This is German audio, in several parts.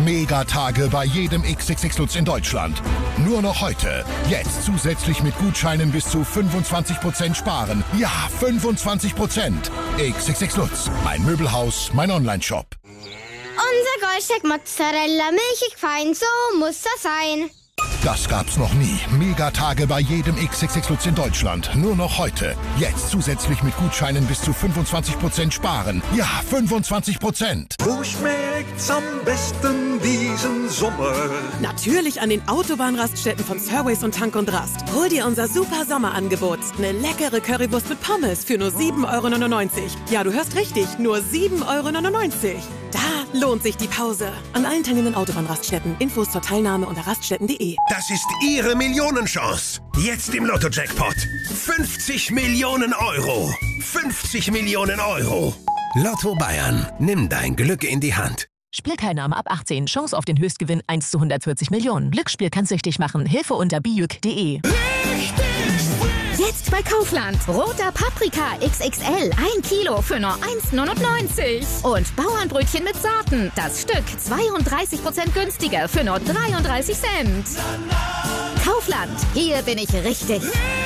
Megatage bei jedem XXX Lutz in Deutschland. Nur noch heute. Jetzt zusätzlich mit Gutscheinen bis zu 25% sparen. Ja, 25%. XXX Lutz. Mein Möbelhaus, mein Onlineshop. Unser Goldsteak Mozzarella, milchig fein, so muss das sein. Das gab's noch nie. Megatage bei jedem XXX Lutz in Deutschland. Nur noch heute. Jetzt zusätzlich mit Gutscheinen bis zu 25% sparen. Ja, 25%. Wo schmeckt's am besten diesen Sommer? Natürlich an den Autobahnraststätten von Surways und Tank und Rast. Hol dir unser super Sommerangebot. Eine leckere Currywurst mit Pommes für nur 7,99 €. Ja, du hörst richtig, nur 7,99 €. Da lohnt sich die Pause. An allen teilnehmenden Autobahnraststätten. Infos zur Teilnahme unter raststätten.de. Das ist Ihre Millionenchance. Jetzt im Lotto-Jackpot. 50 Millionen €. 50 Millionen €. Lotto Bayern. Nimm dein Glück in die Hand. Spielteilnahme ab 18. Chance auf den Höchstgewinn 1 zu 140 Millionen. Glücksspiel kann süchtig machen. Hilfe unter bijuk.de. Jetzt bei Kaufland. Roter Paprika XXL. 1 Kilo für nur 1,99 €. Und Bauernbrötchen mit Sorten. Das Stück 32% günstiger für nur 33 Cent. Kaufland. Hier bin ich richtig.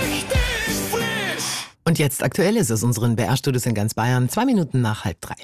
Und jetzt aktuell ist es unseren BR-Studios in ganz Bayern. 2 Minuten nach 2:30.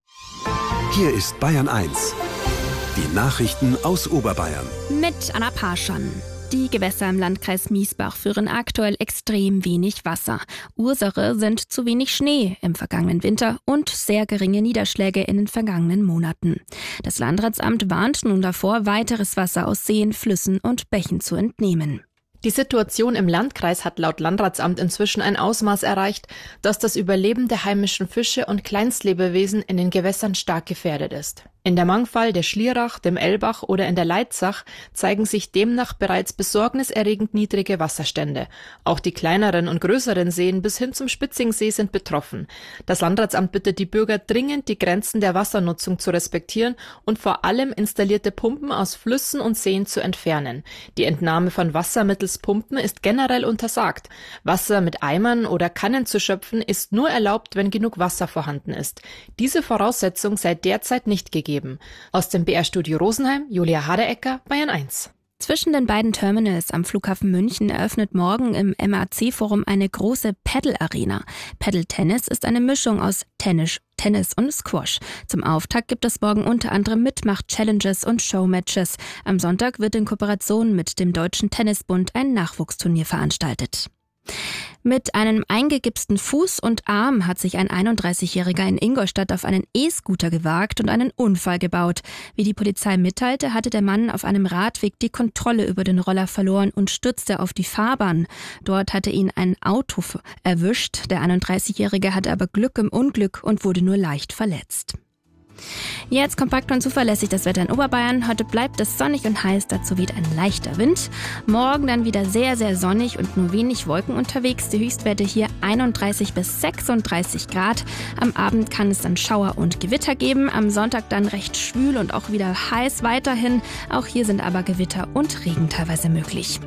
Hier ist Bayern 1. Die Nachrichten aus Oberbayern. Mit Anna Parschan. Die Gewässer im Landkreis Miesbach führen aktuell extrem wenig Wasser. Ursache sind zu wenig Schnee im vergangenen Winter und sehr geringe Niederschläge in den vergangenen Monaten. Das Landratsamt warnt nun davor, weiteres Wasser aus Seen, Flüssen und Bächen zu entnehmen. Die Situation im Landkreis hat laut Landratsamt inzwischen ein Ausmaß erreicht, dass das Überleben der heimischen Fische und Kleinstlebewesen in den Gewässern stark gefährdet ist. In der Mangfall, der Schlierach, dem Elbach oder in der Leitzach zeigen sich demnach bereits besorgniserregend niedrige Wasserstände. Auch die kleineren und größeren Seen bis hin zum Spitzingsee sind betroffen. Das Landratsamt bittet die Bürger dringend, die Grenzen der Wassernutzung zu respektieren und vor allem installierte Pumpen aus Flüssen und Seen zu entfernen. Die Entnahme von Wasser mittels Pumpen ist generell untersagt. Wasser mit Eimern oder Kannen zu schöpfen ist nur erlaubt, wenn genug Wasser vorhanden ist. Diese Voraussetzung sei derzeit nicht gegeben. Aus dem BR-Studio Rosenheim, Julia Haderecker, Bayern 1. Zwischen den beiden Terminals am Flughafen München eröffnet morgen im MAC-Forum eine große Paddle-Arena. Paddle-Tennis ist eine Mischung aus Tennis und Squash. Zum Auftakt gibt es morgen unter anderem Mitmach-Challenges und Showmatches. Am Sonntag wird in Kooperation mit dem Deutschen Tennisbund ein Nachwuchsturnier veranstaltet. Mit einem eingegipsten Fuß und Arm hat sich ein 31-Jähriger in Ingolstadt auf einen E-Scooter gewagt und einen Unfall gebaut. Wie die Polizei mitteilte, hatte der Mann auf einem Radweg die Kontrolle über den Roller verloren und stürzte auf die Fahrbahn. Dort hatte ihn ein Auto erwischt. Der 31-Jährige hatte aber Glück im Unglück und wurde nur leicht verletzt. Jetzt kompakt und zuverlässig das Wetter in Oberbayern. Heute bleibt es sonnig und heiß, dazu weht ein leichter Wind. Morgen dann wieder sehr, sehr sonnig und nur wenig Wolken unterwegs. Die Höchstwerte hier 31 bis 36 Grad. Am Abend kann es dann Schauer und Gewitter geben. Am Sonntag dann recht schwül und auch wieder heiß weiterhin. Auch hier sind aber Gewitter und Regen teilweise möglich.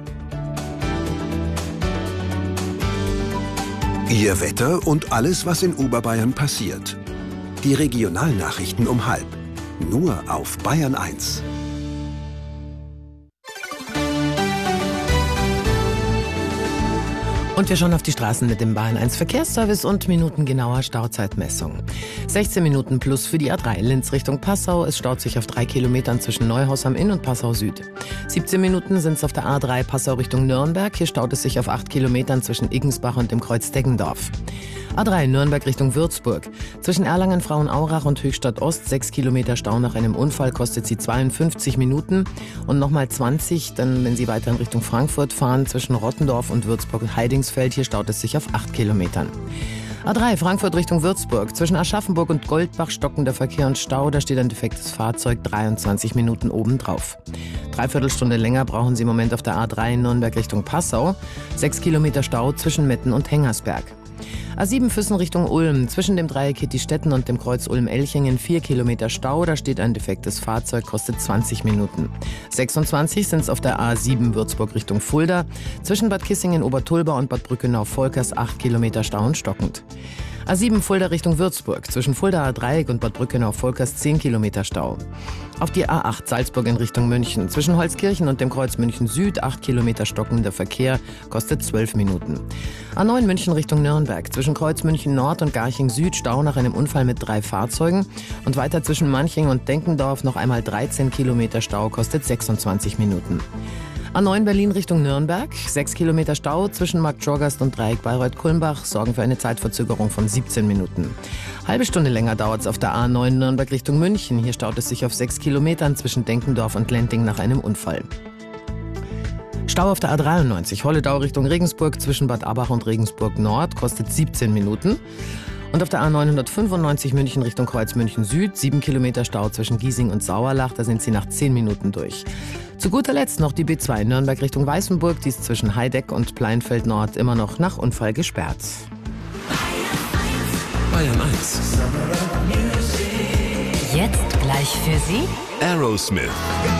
Ihr Wetter und alles, was in Oberbayern passiert. Die Regionalnachrichten um 12:30. Nur auf Bayern 1. Und wir schauen auf die Straßen mit dem Bayern 1 Verkehrsservice und minutengenauer Stauzeitmessung. 16 Minuten plus für die A3 Linz Richtung Passau. Es staut sich auf 3 Kilometern zwischen Neuhaus am Inn und Passau Süd. 17 Minuten sind es auf der A3 Passau Richtung Nürnberg. Hier staut es sich auf 8 Kilometern zwischen Iggensbach und dem Kreuz Deggendorf. A3 Nürnberg Richtung Würzburg. Zwischen Erlangen, Frauenaurach und Höchstadt Ost 6 Kilometer Stau nach einem Unfall, kostet sie 52 Minuten und nochmal 20, dann wenn Sie weiter in Richtung Frankfurt fahren, zwischen Rottendorf und Würzburg-Heidingsfeld, hier staut es sich auf 8 Kilometern. A3 Frankfurt Richtung Würzburg. Zwischen Aschaffenburg und Goldbach stockender Verkehr und Stau, da steht ein defektes Fahrzeug, 23 Minuten obendrauf. Dreiviertel Stunde länger brauchen Sie im Moment auf der A3 Nürnberg Richtung Passau. 6 Kilometer Stau zwischen Metten und Hengersberg. A7 Füssen Richtung Ulm. Zwischen dem Dreieck Hittistetten und dem Kreuz Ulm-Elchingen 4 Kilometer Stau. Da steht ein defektes Fahrzeug, kostet 20 Minuten. 26 sind es auf der A7 Würzburg Richtung Fulda. Zwischen Bad Kissingen, Obertulba und Bad Brückenau-Volkers 8 Kilometer Stau und stockend. A7 Fulda Richtung Würzburg. Zwischen Fuldaer Dreieck und Bad Brückenau-Volkers 10 Kilometer Stau. Auf die A8 Salzburg in Richtung München. Zwischen Holzkirchen und dem Kreuz München Süd 8 Kilometer stockender Verkehr, kostet 12 Minuten. A9 München Richtung Nürnberg. Zwischen Kreuz München Nord und Garching Süd Stau nach einem Unfall mit 3 Fahrzeugen. Und weiter zwischen Manching und Denkendorf noch einmal 13 Kilometer Stau, kostet 26 Minuten. A9 Berlin Richtung Nürnberg. 6 Kilometer Stau zwischen Markt Schorgast und Dreieck Bayreuth-Kulmbach sorgen für eine Zeitverzögerung von 17 Minuten. Halbe Stunde länger dauert es auf der A9 Nürnberg Richtung München. Hier staut es sich auf 6 Kilometern zwischen Denkendorf und Lenting nach einem Unfall. Stau auf der A93 Holledau Richtung Regensburg zwischen Bad Abach und Regensburg Nord, kostet 17 Minuten. Und auf der A995 München Richtung Kreuz München Süd 7 Kilometer Stau zwischen Giesing und Sauerlach, da sind Sie nach 10 Minuten durch. Zu guter Letzt noch die B2 Nürnberg Richtung Weißenburg, die ist zwischen Heideck und Pleinfeld Nord immer noch nach Unfall gesperrt. Bayern 1. Jetzt gleich für Sie Aerosmith.